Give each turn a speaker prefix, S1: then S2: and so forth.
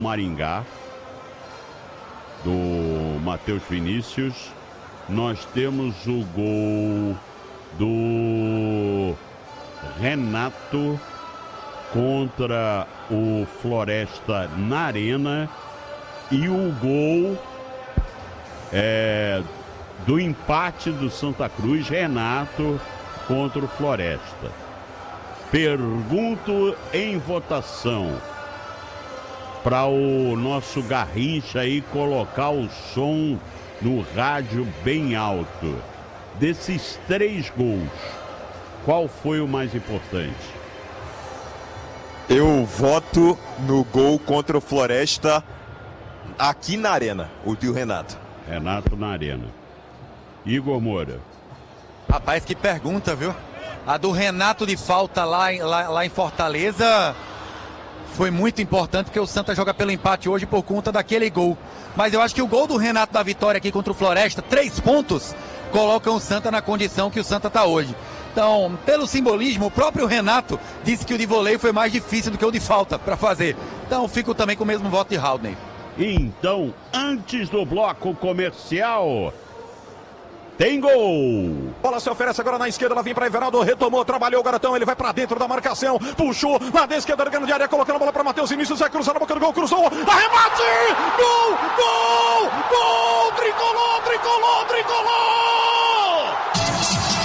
S1: Maringá, do Matheus Vinícius. Nós temos o gol do Renato contra o Floresta na Arena e o gol do empate do Santa Cruz, Renato contra o Floresta. Pergunto em votação para o nosso Garrincha aí colocar o som no rádio bem alto. Desses 3 gols, qual foi o mais importante?
S2: Eu voto no gol contra o Floresta aqui na Arena, o do Renato.
S1: Renato na Arena. Igor Moura.
S3: Rapaz, que pergunta, viu? A do Renato de falta lá em Fortaleza foi muito importante, porque o Santa joga pelo empate hoje por conta daquele gol. Mas eu acho que o gol do Renato da vitória aqui contra o Floresta, 3 pontos, colocam o Santa na condição que o Santa está hoje. Então, pelo simbolismo, o próprio Renato disse que o de voleio foi mais difícil do que o de falta para fazer. Então, fico também com o mesmo voto de Haldney.
S1: Então, antes do bloco comercial, tem gol!
S4: Bola se oferece agora na esquerda, ela vem para Everaldo, retomou, trabalhou o garotão, ele vai para dentro da marcação, puxou, lá da esquerda, grande área, colocando a bola para Matheus Vinícius, vai cruzar na boca do gol, cruzou, arremate! Gol! Gol! Gol! Tricolor! Tricolor! Tricolor!